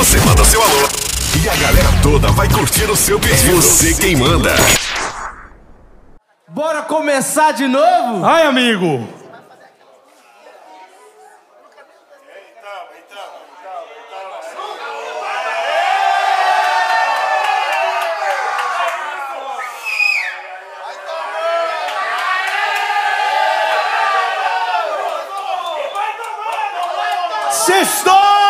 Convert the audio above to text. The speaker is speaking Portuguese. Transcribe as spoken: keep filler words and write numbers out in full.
Você manda seu alô e a galera toda vai curtir o seu pedido. Você quem manda. Bora começar de novo? Ai, amigo. Sextou!